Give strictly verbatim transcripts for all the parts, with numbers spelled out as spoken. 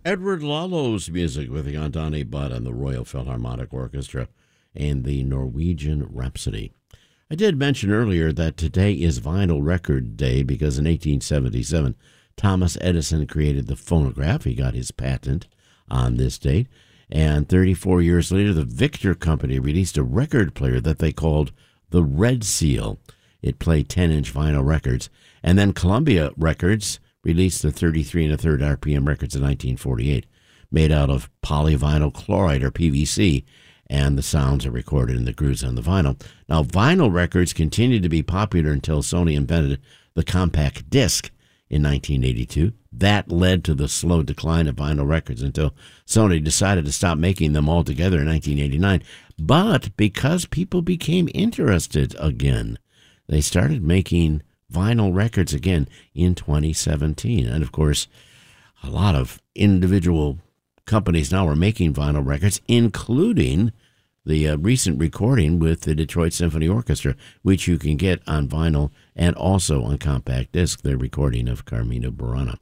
Edward Lalo's music with the Andante Bud and the Royal Philharmonic Orchestra and the Norwegian Rhapsody. I did mention earlier that today is Vinyl Record Day because in eighteen seventy-seven, Thomas Edison created the phonograph. He got his patent on this date. And thirty-four years later, the Victor Company released a record player that they called the Red Seal. It played ten-inch vinyl records. And then Columbia Records released the thirty-three and a third R P M records in nineteen forty-eight, made out of polyvinyl chloride, or P V C, and the sounds are recorded in the grooves on the vinyl. Now, vinyl records continued to be popular until Sony invented the compact disc in nineteen eighty-two. That led to the slow decline of vinyl records until Sony decided to stop making them altogether in nineteen eighty-nine. But because people became interested again, they started making vinyl records again in twenty seventeen. And of course, a lot of individual companies now are making vinyl records, including the uh, recent recording with the Detroit Symphony Orchestra, which you can get on vinyl and also on compact disc, the recording of Carmina Burana.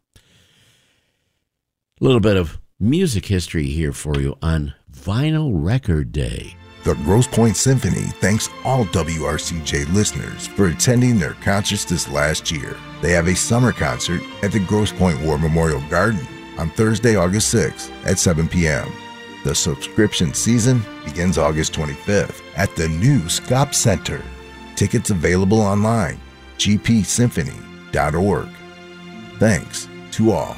A little bit of music history here for you on Vinyl Record Day. The Grosse Pointe Symphony thanks all W R C J listeners for attending their concerts this last year. They have a summer concert at the Grosse Pointe War Memorial Garden on Thursday, August sixth at seven p.m. The subscription season begins August twenty-fifth at the new Scop Center. Tickets available online, g p symphony dot org. Thanks to all.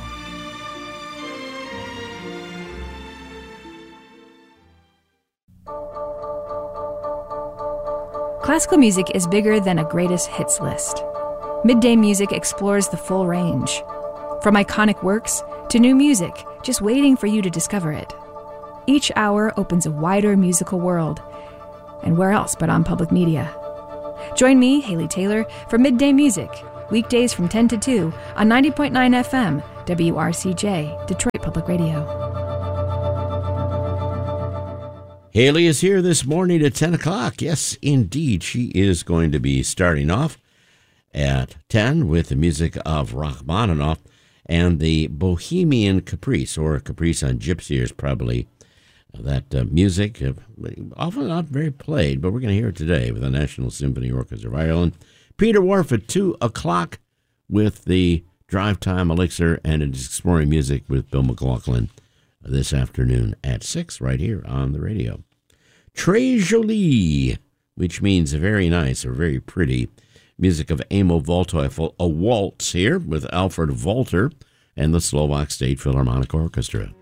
Classical music is bigger than a greatest hits list. Midday Music explores the full range. From iconic works to new music, just waiting for you to discover it. Each hour opens a wider musical world. And where else but on public media? Join me, Haley Taylor, for Midday Music, weekdays from ten to two on ninety point nine F M, W R C J, Detroit Public Radio. Haley is here this morning at ten o'clock. Yes, indeed, she is going to be starting off at ten with the music of Rachmaninoff and the Bohemian Caprice, or Caprice on Gypsy is probably that uh, music, uh, often not very played, but we're going to hear it today with the National Symphony Orchestra of Ireland. Peter Wharf at two o'clock with the Drive Time Elixir, and it's exploring music with Bill McLaughlin this afternoon at six right here on the radio. Très Jolie, which means very nice or very pretty. Music of Amo Waldteufel, a waltz here with Alfred Walter and the Slovak State Philharmonic Orchestra.